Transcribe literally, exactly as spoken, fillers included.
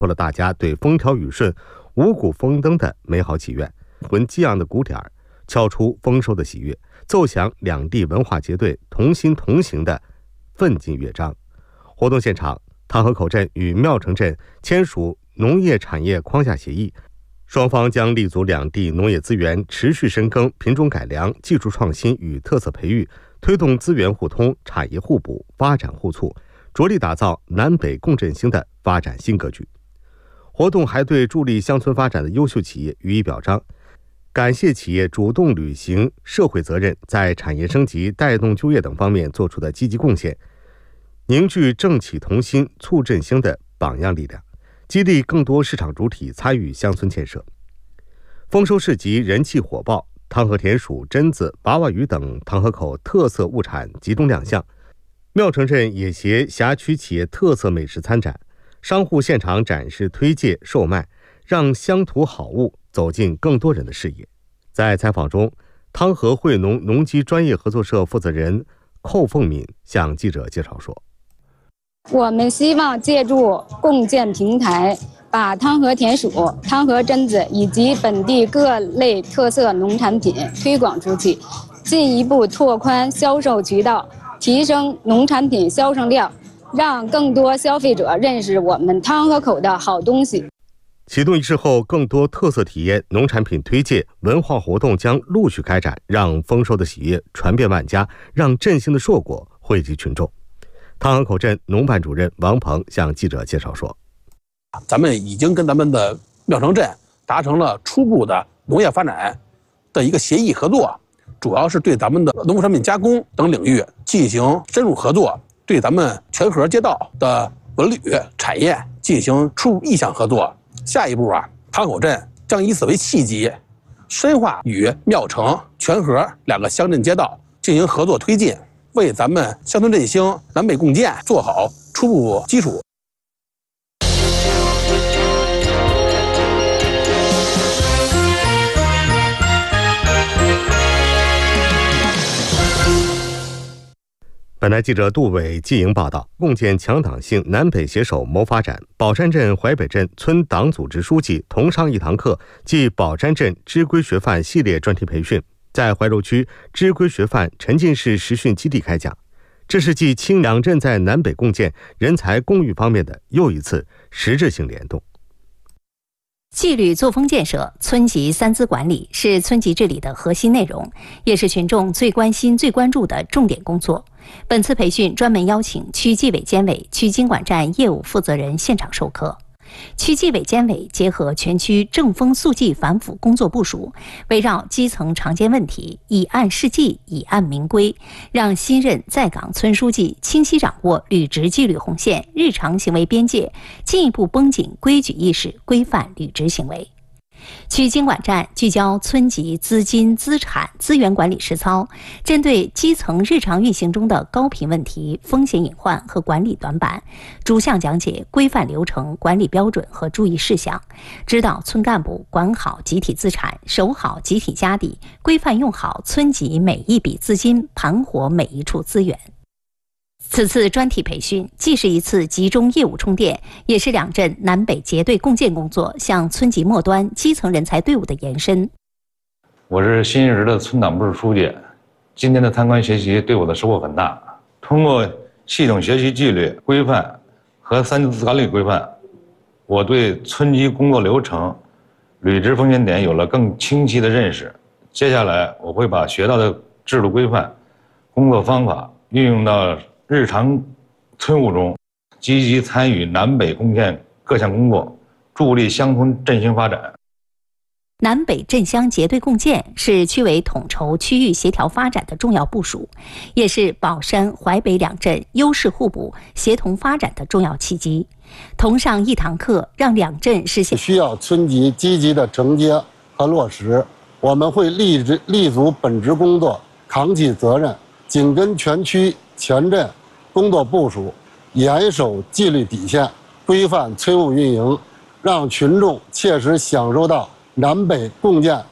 说了大家对风调雨顺、五谷丰登的美好祈愿，魂激昂的鼓点儿敲出丰收的喜悦，奏响两地文化结对同心同行的奋进乐章。活动现场，汤河口镇与庙城镇签署农业产业框架协议，双方将立足两地农业资源，持续深耕品种改良、技术创新与特色培育，推动资源互通、产业互补、发展互促，着力打造南北共振兴的发展新格局。活动还对助力乡村发展的优秀企业予以表彰，感谢企业主动履行社会责任，在产业升级、带动就业等方面做出的积极贡献，凝聚政企同心、促振兴的榜样力量，激励更多市场主体参与乡村建设。丰收市集人气火爆，汤河田鼠、榛子、娃娃鱼等汤河口特色物产集中亮相。庙城镇也携辖区企业特色美食参展，商户现场展示推介售卖，让乡土好物走进更多人的视野。在采访中，汤河惠农农机专业合作社负责人寇凤敏向记者介绍说， 我们希望借助共建平台，把汤河田鼠、汤河榛子以及本地各类特色农产品推广出去，进一步拓宽销售渠道，提升农产品销售量，让更多消费者认识我们汤河口的好东西。 启动仪式后，更多特色体验、农产品推介、文化活动将陆续开展，让丰收的喜悦传遍万家，让振兴的硕果惠及群众。汤河口镇农办主任王鹏向记者介绍说， 咱们已经跟咱们的庙城镇达成了初步的农业发展的一个协议合作，主要是对咱们的农副产品加工等领域进行深入合作，对咱们全河街道的文旅产业进行初步意向合作。下一步啊，汤河口镇将以此为契机，深化与庙城、全河两个乡镇街道进行合作推进，为咱们乡村振兴、南北共建做好初步基础。 本台记者杜伟记营报道，共建强党性，南北携手谋发展。宝山镇淮北镇村党组织书记同上一堂课暨宝山镇支规学范系列专题培训，在怀柔区支规学范沉浸式实训基地开讲。这是继清两镇在南北共建、人才共育方面的又一次实质性联动。 纪律作风建设、村级三资管理是村级治理的核心内容，也是群众最关心、最关注的重点工作。本次培训专门邀请区纪委监委、区经管站业务负责人现场授课。区纪委监委结合全区正风肃纪反腐工作部署，围绕基层常见问题，以案示纪，以案明规，让新任在岗村书记清晰掌握履职纪律红线、日常行为边界，进一步绷紧规矩意识，规范履职行为。区经管站聚焦村级资金、资产、资源管理实操，针对基层日常运行中的高频问题、风险隐患和管理短板，逐项讲解规范流程、管理标准和注意事项，指导村干部管好集体资产，守好集体家底，规范用好村级每一笔资金，盘活每一处资源。此次专题培训既是一次集中业务充电，也是两镇南北结对共建工作向村级末端基层人才队伍的延伸。 我是新任职的村党部书记，今天的参观学习对我的收获很大。通过系统学习纪律规范和三资管理规范，我对村级工作流程、履职风险点有了更清晰的认识。接下来我会把学到的制度规范、工作方法运用到日常村务中，积极参与南北共建各项工作，助力乡村振兴发展。 南北镇乡结对共建是区委统筹区域协调发展的重要部署，也是宝山、淮北两镇优势互补、协同发展的重要契机。同上一堂课，让两镇实现需要村级积极的承接和落实。我们会立职立足本职工作，扛起责任，紧跟全区全镇工作部署，严守纪律底线，规范村务运营，让群众切实享受到南北共建